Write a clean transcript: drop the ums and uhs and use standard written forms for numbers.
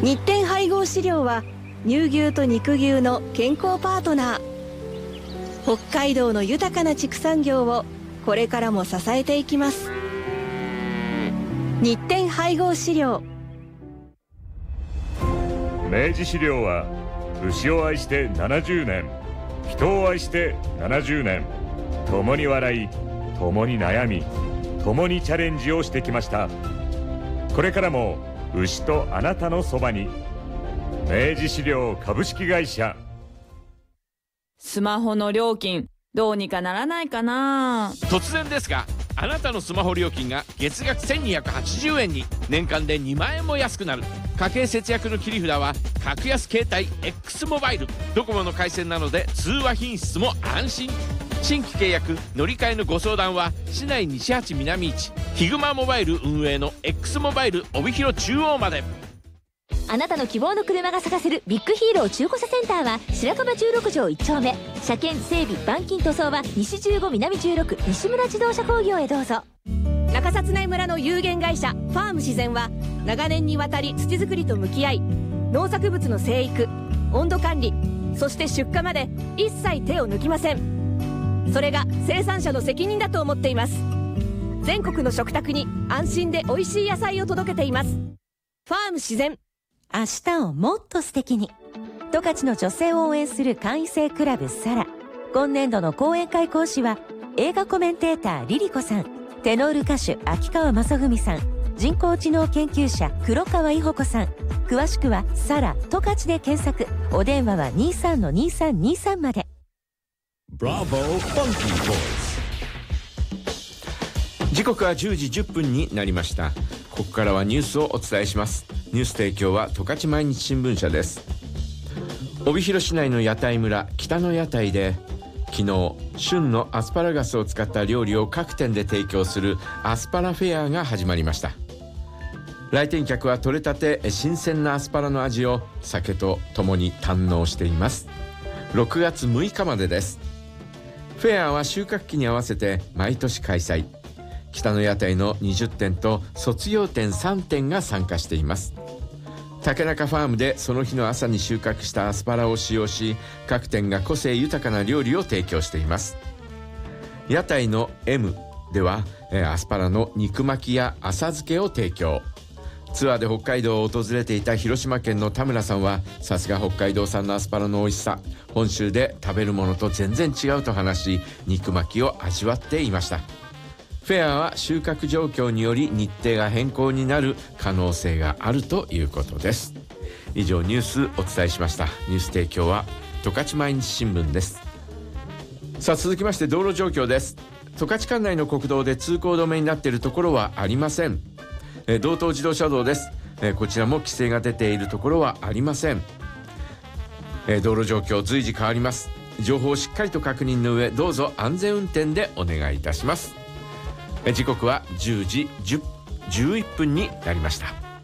日展配合飼料は乳牛と肉牛の健康パートナー。北海道の豊かな畜産業をこれからも支えていきます。日展配合飼料。 明治飼料は牛を愛して70年、人を愛して70年、共に笑い、共に悩み、共にチャレンジをしてきました。これからも牛とあなたのそばに。明治飼料株式会社。 スマホの料金どうにかならないかな。 突然ですが、あなたのスマホ料金が月額1280円に、年間で2万円も安くなる。家計節約の切り札は格安携帯 X モバイル。ドコモの回線なので通話品質も安心。新規契約乗り換えのご相談は市内西八南一ヒグマモバイル運営の X モバイル帯広中央まで。 あなたの希望の車が探せるビッグヒーロー中古車センターは白樺16条1丁目。車検整備板金塗装は西15南16西村自動車工業へどうぞ。 中札内村の有限会社ファーム自然は長年にわたり土作りと向き合い、農作物の生育、温度管理、そして出荷まで一切手を抜きません。それが生産者の責任だと思っています。全国の食卓に安心で美味しい野菜を届けています。ファーム自然。 明日をもっと素敵に。十勝の女性を応援する会員制クラブサラ。今年度の講演会講師は映画コメンテーターリリコさん、テノール歌手秋川雅史さん、人工知能研究者黒川伊保子さん。詳しくはサラ十勝で検索。お電話は 23-2323 まで。 ブラボーファンキーボイス。時刻は10時10分になりました。ここからはニュースをお伝えします。ニュース提供は十勝毎日新聞社です。帯広市内の屋台村北の屋台で昨日、旬のアスパラガスを使った料理を各店で提供するアスパラフェアが始まりました。来店客は取れたて新鮮なアスパラの味を酒とともに堪能しています。6月6日までです。フェアは収穫期に合わせて毎年開催。北の屋台の20店と卒業店3店が参加しています。竹中ファームでその日の朝に収穫したアスパラを使用し、各店が個性豊かな料理を提供しています。屋台の M ではアスパラの肉巻きや浅漬けを提供。ツアーで北海道を訪れていた広島県の田村さんは、さすが北海道産のアスパラの美味しさ、本州で食べるものと全然違うと話し、肉巻きを味わっていました。フェアは収穫状況により日程が変更になる可能性があるということです。以上ニュースお伝えしました。ニュース提供は十勝毎日新聞です。さあ続きまして道路状況です。十勝管内の国道で通行止めになっているところはありません。道東自動車道です。こちらも規制が出ているところはありません。道路状況随時変わります。情報をしっかりと確認の上、どうぞ安全運転でお願いいたします。時刻は10時11分になりました。